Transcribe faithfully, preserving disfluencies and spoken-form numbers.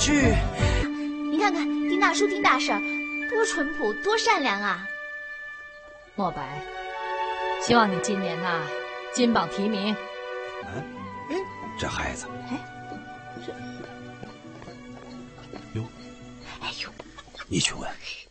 去。 你看看丁大叔、丁大婶多淳朴、多善良啊！ 墨白，希望你今年呐金榜题名。 哎，哎，这孩子， 哎，这， 哟， 哎呦， 你去问。